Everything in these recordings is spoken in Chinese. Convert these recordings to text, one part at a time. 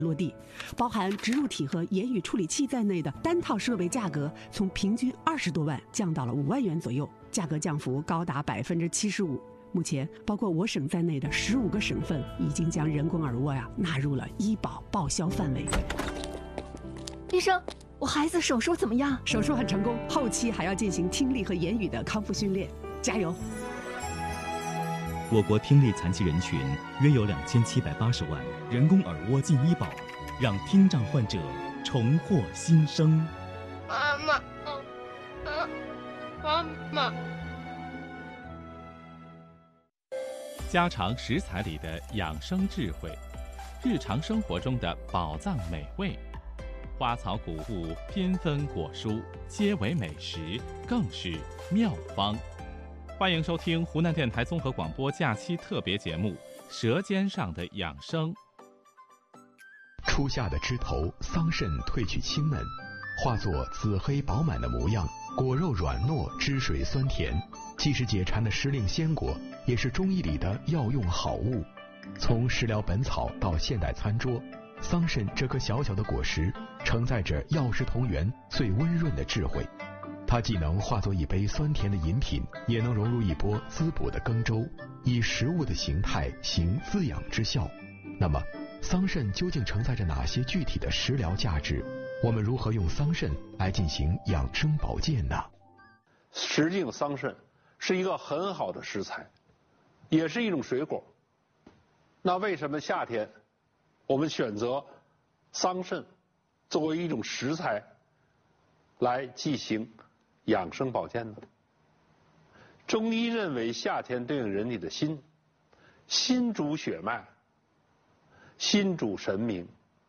落地，包含植入体和言语处理器在内的单套设备价格从平均20多万降到了5万元左右，价格降幅高达75%。目前，包括我省在内的15个省份已经将人工耳蜗纳入了医保报销范围。 医生，我孩子手术怎么样？ 手术很成功，后期还要进行听力和言语的康复训练，加油！ 我国听力残疾人群约有2780万，人工耳蜗进医保，让听障患者重获新生。 妈妈，妈妈。 家常食材里的养生智慧，日常生活中的宝藏美味，花草谷物、缤纷果蔬，皆为美食，更是妙方。欢迎收听湖南电台综合广播假期特别节目《舌尖上的养生》。 初夏的枝头，桑葚褪去青嫩，化作紫黑饱满的模样，果肉软糯，汁水酸甜，既是解馋的时令鲜果，也是中医里的药用好物。从食疗本草到现代餐桌，桑葚这颗小小的果实，承载着药食同源、最温润的智慧。它既能化作一杯酸甜的饮品，也能融入一波滋补的羹粥，以食物的形态行滋养之效。那么，桑葚究竟承载着哪些具体的食疗价值？我们如何用桑葚来进行养生保健呢？ 实际上，桑葚是一个很好的食材，也是一种水果。那为什么夏天我们选择桑葚作为一种食材来进行养生保健呢？中医认为，夏天对应人体的心，心主血脉，心主神明，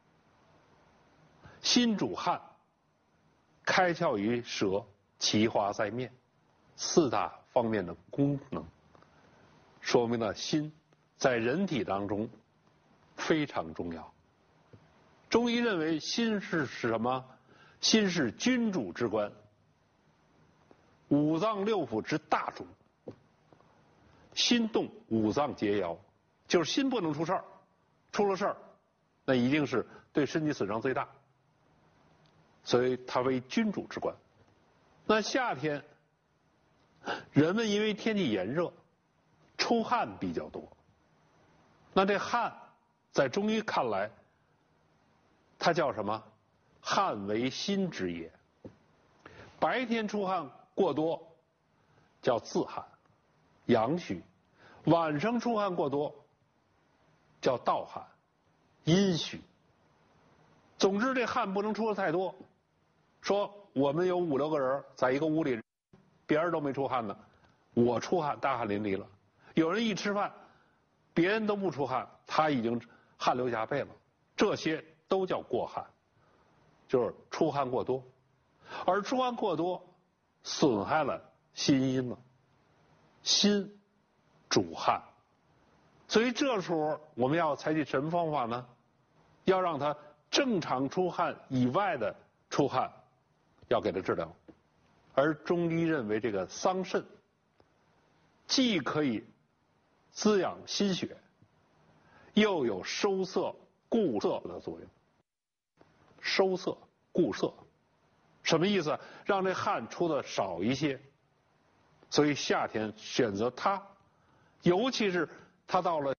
心主汗，开窍于舌，其华在面，4大方面的功能，说明了心在人体当中非常重要。中医认为，心是什么？心是君主之官，五脏六腑之大主。心动，五脏皆摇，就是心不能出事儿，出了事儿，那一定是对身体损伤最大。所以它为君主之官。那夏天，人们因为天气炎热，出汗比较多。那这汗，在中医看来，它叫什么？汗为心之也。白天出汗过多，叫自汗，阳虚；晚上出汗过多，叫盗汗，阴虚。总之，这汗不能出的太多。说我们有5、6个人在一个屋里，别人都没出汗呢，我出汗，大汗淋漓了。有人一吃饭，别人都不出汗，他已经汗流浃背了，这些都叫过汗，就是出汗过多。而出汗过多，损害了心阴了，心主汗，所以这时候我们要采取什么方法呢？要让他正常出汗以外的出汗，要给他治疗。而中医认为，这个桑葚既可以滋养心血，又有收涩固涩的作用。收涩固涩什么意思？让这汗出的少一些。所以夏天选择它，尤其是它到了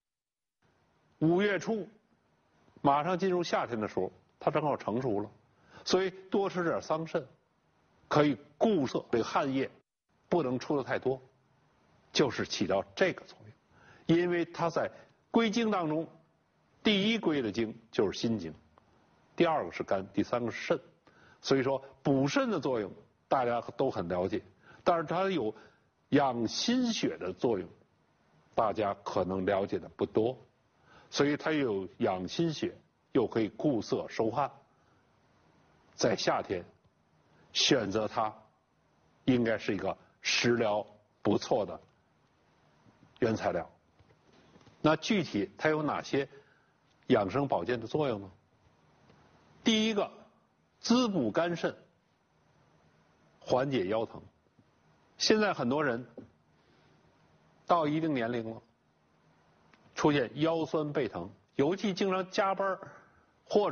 5月初，马上进入夏天的时候，它正好成熟了，所以多吃点桑葚，可以固涩这个汗液，不能出的太多，就是起到这个作用。因为它在归经当中，第一归的经就是心经，第2个是肝，第3个是肾。所以说补肾的作用大家都很了解，但是它有养心血的作用，大家可能了解的不多。所以它有养心血，又可以固涩收汗。在夏天选择它，应该是一个食疗不错的原材料。那具体它有哪些养生保健的作用呢？第一个，滋补肝肾，缓解腰疼。现在很多人到一定年龄了，出现腰酸背疼，尤其经常加班